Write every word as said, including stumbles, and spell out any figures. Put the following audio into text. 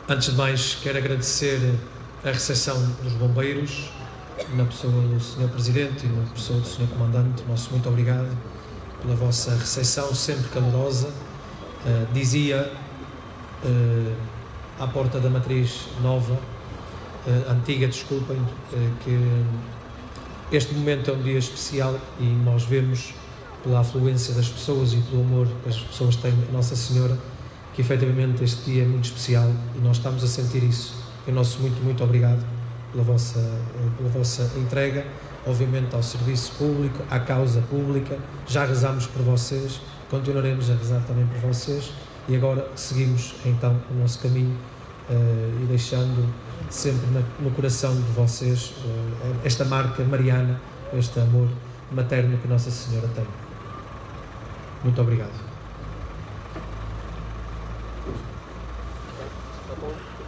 Antes de mais, quero agradecer a recepção dos bombeiros, na pessoa do senhor Presidente e na pessoa do senhor Comandante. Nosso muito obrigado pela vossa recepção, sempre calorosa. Uh, dizia uh, à porta da matriz nova, uh, antiga, desculpem, uh, que este momento é um dia especial e nós vemos pela afluência das pessoas e pelo amor que as pessoas têm a Nossa Senhora, que efetivamente este dia é muito especial e nós estamos a sentir isso. E o nosso muito, muito obrigado pela vossa, pela vossa entrega, obviamente ao serviço público, à causa pública. Já rezamos por vocês, continuaremos a rezar também por vocês e agora seguimos então o nosso caminho uh, e deixando sempre na, no coração de vocês uh, esta marca mariana, este amor materno que Nossa Senhora tem. Muito obrigado.